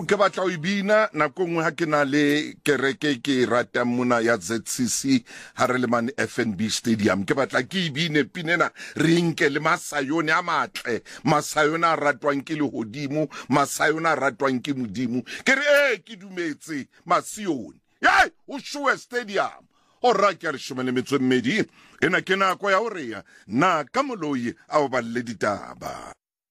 ke batla o ibina nako nngwe ha ke na le kereke ke rata mona ya ZCC Harleman FNB Stadium ke batla ke ibine pinena re nke le masayone a matle masayone a ratwang ke lehodimo masayone a ratwang ke modimo ke re ke dumetse masione o showe stadium ora ke re shumele metswe mmedi ena ke nako ya hore na ka moloi a o balle ditaba.